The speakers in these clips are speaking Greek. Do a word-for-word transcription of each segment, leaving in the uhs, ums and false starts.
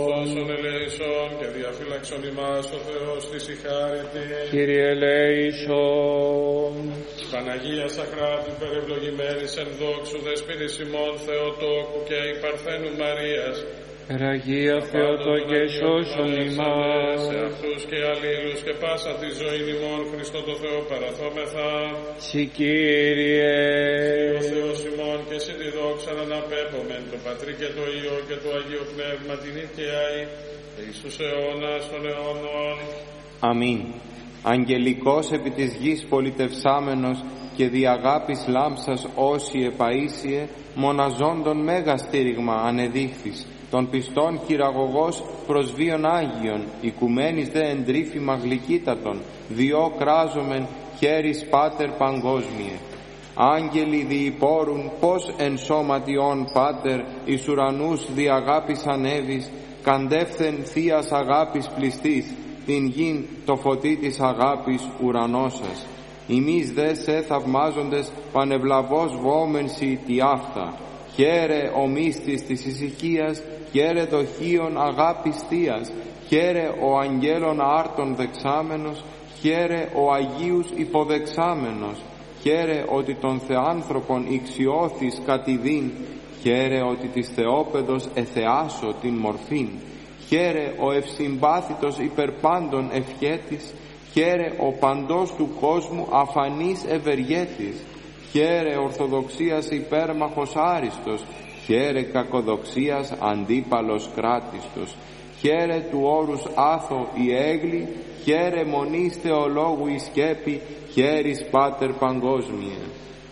Όσων ελέησον και διαφύλαξον ημάς ο Θεός της η χάρητη. Κύριε ελέησον. Παναγία Σαχράτη, περευλογημένης εν δόξου δεσποινής ημών Θεοτόκου και η Παρθένου Μαρίας, Αγία Θεοτόκε σώσον ημάς. Σε αυτούς και αλλήλους και πάσα τη ζωή ημών Χριστό το Θεό παραθόμεθα. Συ Κύριε. Ο Θεός ημών και συ τη δόξα να αναπέμπομεν το Πατρί και το Υιό και το Αγίο Πνεύμα την Οικιάη και εις τους αιώνας των αιώνων. Αμήν. Αγγελικός επί της γης πολιτευσάμενος και δι' αγάπης λάμψας όσοι επαΐσιε, μοναζόντων μέγα στήριγμα ανεδείχθης, των πιστών χειραγωγός προς βίον Άγιον, οικουμένης δε εντρίφημα γλυκύτατον, διό κράζομεν χέρις Πάτερ παγκόσμιε. Άγγελοι διυπόρουν πως εν σώματιον Πάτερ εις ουρανούς δι' αγάπης ανέβης, καντεύθεν θείας αγάπης πληστής, την γην το φωτί της αγάπης ουρανός σας. Εμείς δε σε θαυμάζοντες πανευλαβώς βόμενσι τι αυτά. Χαίρε ο μύστης της ησυχίας, χαίρε δοχείων αγάπης θείας, χαίρε ο αγγέλων άρτων δεξάμενος, χαίρε ο Αγίους υποδεξάμενος, χαίρε ότι τον θεάνθρωπον ηξιώθης κατηδίν, χαίρε ότι της Θεόπεδος εθεάσω την μορφήν, χαίρε ο ευσυμπάθητος υπερπάντων ευχέτης, χαίρε ο παντός του κόσμου αφανής ευεργέτης, χαίρε ορθοδοξίας υπέρμαχος άριστος, χαίρε κακοδοξίας αντίπαλος κράτιστος, χαίρε του όρους άθο η έγλη, χαίρε μονής θεολόγου η σκέπη, χαίρις Πάτερ παγκόσμιε.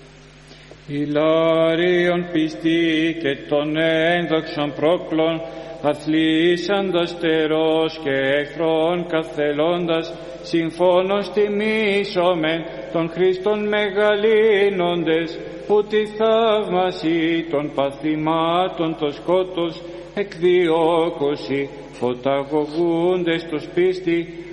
Ηλάριον πιστή και των ένδοξων πρόκλων, αθλήσαντας τερός και εχθρών καθελώντας, συμφώνως τιμήσομεν των Χριστών μεγαλύνοντες, που τη θαύμαση των παθημάτων το σκότος εκδιώκωση, φωταγωγούντες το σπίστη,